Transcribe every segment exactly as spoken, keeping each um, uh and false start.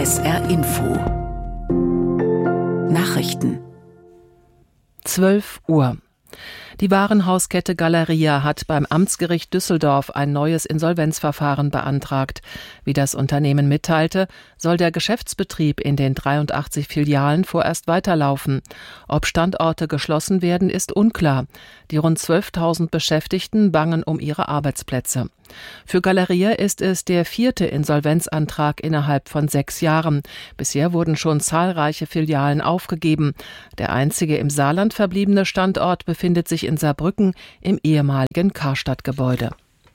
S R Info Nachrichten zwölf Uhr. Die Warenhauskette Galeria hat beim Amtsgericht Düsseldorf ein neues Insolvenzverfahren beantragt. Wie das Unternehmen mitteilte, soll der Geschäftsbetrieb in den dreiundachtzig Filialen vorerst weiterlaufen. Ob Standorte geschlossen werden, ist unklar. Die rund zwölftausend Beschäftigten bangen um ihre Arbeitsplätze. Für Galeria ist es der vierte Insolvenzantrag innerhalb von sechs Jahren. Bisher wurden schon zahlreiche Filialen aufgegeben. Der einzige im Saarland verbliebene Standort befindet sich in Saarbrücken im ehemaligen Karstadt-Gebäude.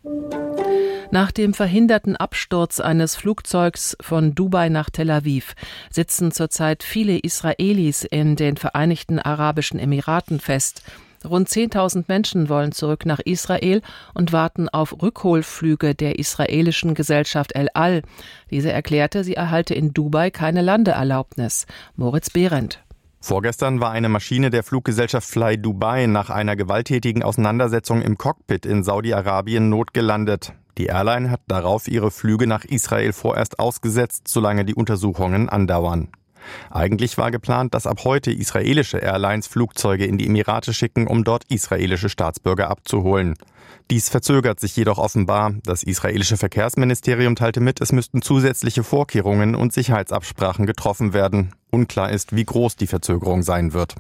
Nach dem verhinderten Absturz eines Flugzeugs von Dubai nach Tel Aviv sitzen zurzeit viele Israelis in den Vereinigten Arabischen Emiraten fest. Rund zehntausend Menschen wollen zurück nach Israel und warten auf Rückholflüge der israelischen Gesellschaft El Al. Diese erklärte, sie erhalte in Dubai keine Landeerlaubnis. Moritz Behrendt. Vorgestern war eine Maschine der Fluggesellschaft Fly Dubai nach einer gewalttätigen Auseinandersetzung im Cockpit in Saudi-Arabien notgelandet. Die Airline hat darauf ihre Flüge nach Israel vorerst ausgesetzt, solange die Untersuchungen andauern. Eigentlich war geplant, dass ab heute israelische Airlines Flugzeuge in die Emirate schicken, um dort israelische Staatsbürger abzuholen. Dies verzögert sich jedoch offenbar. Das israelische Verkehrsministerium teilte mit, es müssten zusätzliche Vorkehrungen und Sicherheitsabsprachen getroffen werden. Unklar ist, wie groß die Verzögerung sein wird.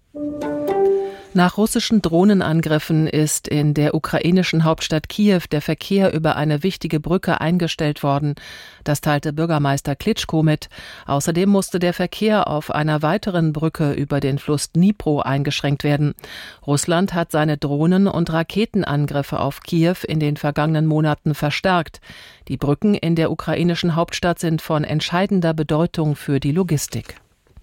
Nach russischen Drohnenangriffen ist in der ukrainischen Hauptstadt Kiew der Verkehr über eine wichtige Brücke eingestellt worden. Das teilte Bürgermeister Klitschko mit. Außerdem musste der Verkehr auf einer weiteren Brücke über den Fluss Dnipro eingeschränkt werden. Russland hat seine Drohnen- und Raketenangriffe auf Kiew in den vergangenen Monaten verstärkt. Die Brücken in der ukrainischen Hauptstadt sind von entscheidender Bedeutung für die Logistik.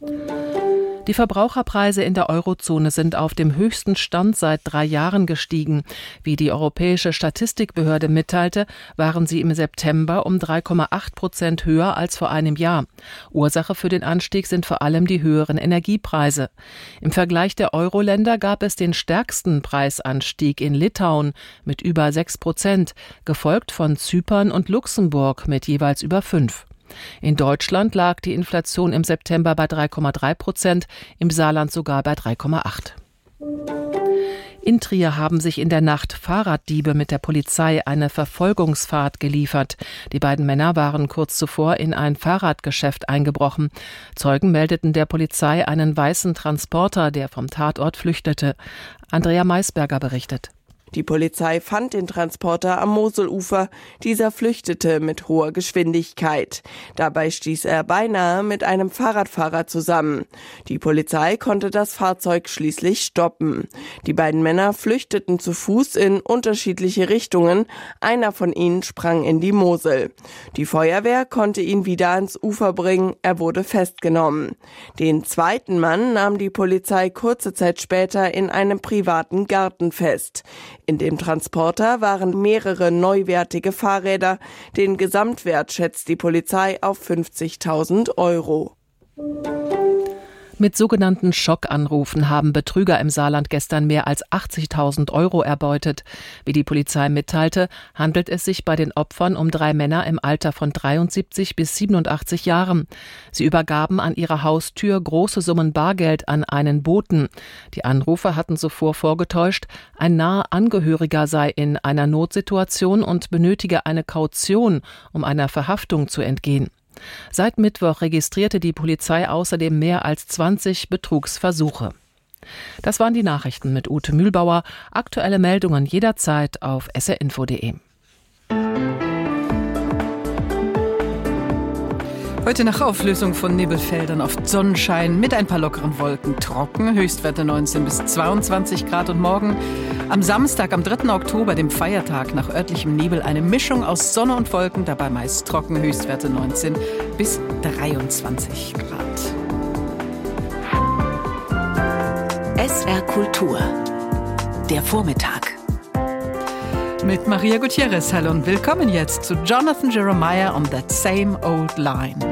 Die Verbraucherpreise in der Eurozone sind auf dem höchsten Stand seit drei Jahren gestiegen. Wie die Europäische Statistikbehörde mitteilte, waren sie im September um drei Komma acht Prozent höher als vor einem Jahr. Ursache für den Anstieg sind vor allem die höheren Energiepreise. Im Vergleich der Euro-Länder gab es den stärksten Preisanstieg in Litauen mit über sechs Prozent, gefolgt von Zypern und Luxemburg mit jeweils über fünf. In Deutschland lag die Inflation im September bei drei Komma drei Prozent, im Saarland sogar bei drei Komma acht. In Trier haben sich in der Nacht Fahrraddiebe mit der Polizei eine Verfolgungsfahrt geliefert. Die beiden Männer waren kurz zuvor in ein Fahrradgeschäft eingebrochen. Zeugen meldeten der Polizei einen weißen Transporter, der vom Tatort flüchtete. Andrea Maisberger berichtet. Die Polizei fand den Transporter am Moselufer. Dieser flüchtete mit hoher Geschwindigkeit. Dabei stieß er beinahe mit einem Fahrradfahrer zusammen. Die Polizei konnte das Fahrzeug schließlich stoppen. Die beiden Männer flüchteten zu Fuß in unterschiedliche Richtungen. Einer von ihnen sprang in die Mosel. Die Feuerwehr konnte ihn wieder ans Ufer bringen. Er wurde festgenommen. Den zweiten Mann nahm die Polizei kurze Zeit später in einem privaten Garten fest. In dem Transporter waren mehrere neuwertige Fahrräder. Den Gesamtwert schätzt die Polizei auf fünfzigtausend Euro. Mit sogenannten Schockanrufen haben Betrüger im Saarland gestern mehr als achtzigtausend Euro erbeutet. Wie die Polizei mitteilte, handelt es sich bei den Opfern um drei Männer im Alter von dreiundsiebzig bis siebenundachtzig Jahren. Sie übergaben an ihrer Haustür große Summen Bargeld an einen Boten. Die Anrufer hatten zuvor vorgetäuscht, ein naher Angehöriger sei in einer Notsituation und benötige eine Kaution, um einer Verhaftung zu entgehen. Seit Mittwoch registrierte die Polizei außerdem mehr als zwanzig Betrugsversuche. Das waren die Nachrichten mit Ute Mühlbauer. Aktuelle Meldungen jederzeit auf s r info punkt d e. Heute nach Auflösung von Nebelfeldern oft Sonnenschein mit ein paar lockeren Wolken. Trocken, Höchstwerte neunzehn bis zweiundzwanzig Grad und morgen am Samstag, am dritten Oktober, dem Feiertag, nach örtlichem Nebel eine Mischung aus Sonne und Wolken, dabei meist trocken, Höchstwerte neunzehn bis dreiundzwanzig Grad. S R Kultur. Der Vormittag. Mit Maria Gutierrez. Hallo und willkommen jetzt zu Jonathan Jeremiah on That Same Old Line.